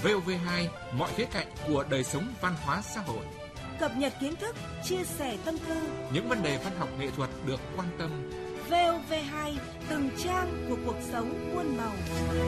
VOV2, mọi khía cạnh của đời sống văn hóa xã hội. Cập nhật kiến thức, chia sẻ tâm tư. Những vấn đề văn học nghệ thuật được quan tâm. VOV2, từng trang của cuộc sống muôn màu.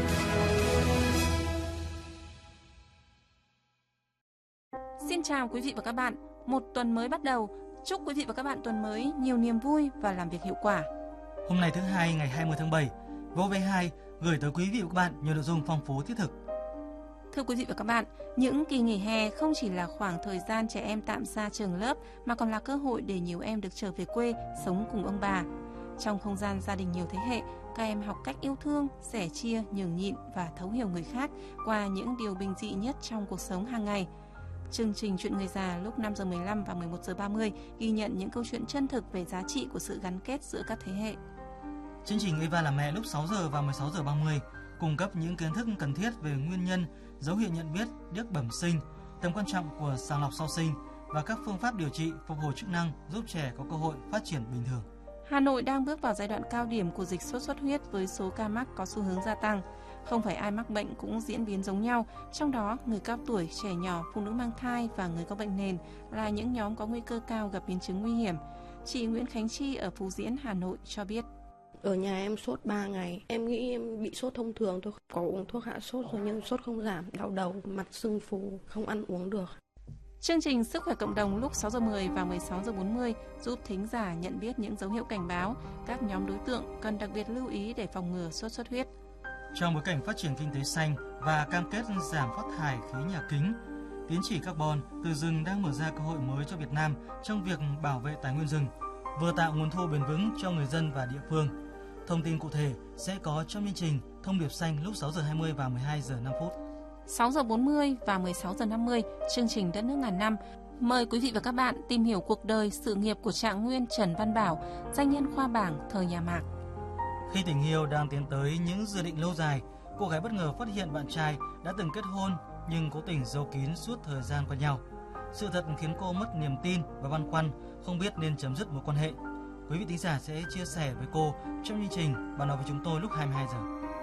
Xin chào quý vị và các bạn. Một tuần mới bắt đầu. Chúc quý vị và các bạn tuần mới nhiều niềm vui và làm việc hiệu quả. Hôm nay thứ Hai ngày 20 tháng 7, VOV2 gửi tới quý vị và các bạn nhiều nội dung phong phú thiết thực. Thưa quý vị và các bạn, những kỳ nghỉ hè không chỉ là khoảng thời gian trẻ em tạm xa trường lớp mà còn là cơ hội để nhiều em được trở về quê sống cùng ông bà. Trong không gian gia đình nhiều thế hệ, các em học cách yêu thương, sẻ chia, nhường nhịn và thấu hiểu người khác qua những điều bình dị nhất trong cuộc sống hàng ngày. Chương trình Chuyện Người Già lúc 5 giờ 15 và 11 giờ 30 ghi nhận những câu chuyện chân thực về giá trị của sự gắn kết giữa các thế hệ. Chương trình Eva là mẹ lúc 6 giờ và 16 giờ 30 cung cấp những kiến thức cần thiết về nguyên nhân, dấu hiệu nhận biết điếc bẩm sinh, tầm quan trọng của sàng lọc sau sinh và các phương pháp điều trị phục hồi chức năng giúp trẻ có cơ hội phát triển bình thường. Hà Nội đang bước vào giai đoạn cao điểm của dịch sốt xuất huyết với số ca mắc có xu hướng gia tăng. Không phải ai mắc bệnh cũng diễn biến giống nhau, trong đó người cao tuổi, trẻ nhỏ, phụ nữ mang thai và người có bệnh nền là những nhóm có nguy cơ cao gặp biến chứng nguy hiểm. Chị Nguyễn Khánh Chi ở Phú Diễn, Hà Nội cho biết. Ở nhà em sốt 3 ngày, em nghĩ em bị sốt thông thường thôi, có uống thuốc hạ sốt rồi nhưng sốt không giảm, đau đầu, mặt sưng phù, không ăn uống được. Chương trình Sức khỏe cộng đồng lúc 6 giờ 10 và 16 giờ 40 giúp thính giả nhận biết những dấu hiệu cảnh báo, các nhóm đối tượng cần đặc biệt lưu ý để phòng ngừa sốt xuất huyết. Trong bối cảnh phát triển kinh tế xanh và cam kết giảm phát thải khí nhà kính, tín chỉ carbon từ rừng đang mở ra cơ hội mới cho Việt Nam trong việc bảo vệ tài nguyên rừng, vừa tạo nguồn thu bền vững cho người dân và địa phương. Thông tin cụ thể sẽ có trong chương trình Thông điệp xanh lúc 6 giờ 20 và 12 giờ 5 phút. 6 giờ 40 và 16 giờ 50, chương trình Đất nước ngàn năm. Mời quý vị và các bạn tìm hiểu cuộc đời, sự nghiệp của trạng nguyên Trần Văn Bảo, danh nhân khoa bảng thời nhà Mạc. Khi tình yêu đang tiến tới những dự định lâu dài, cô gái bất ngờ phát hiện bạn trai đã từng kết hôn nhưng cố tình giấu kín suốt thời gian quen nhau. Sự thật khiến cô mất niềm tin và băn khoăn, không biết nên chấm dứt mối quan hệ. Quý vị thính giả sẽ chia sẻ với cô trong chương trình Bạn nói với chúng tôi lúc 22 giờ.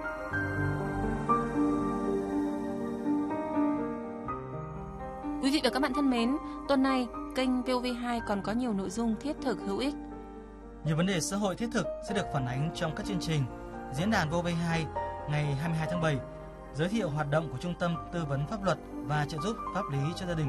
Quý vị và các bạn thân mến, tuần này kênh VOV2 còn có nhiều nội dung thiết thực hữu ích. Nhiều vấn đề xã hội thiết thực sẽ được phản ánh trong các chương trình Diễn đàn VOV2 ngày 22 tháng 7, giới thiệu hoạt động của Trung tâm Tư vấn Pháp luật và trợ giúp pháp lý cho gia đình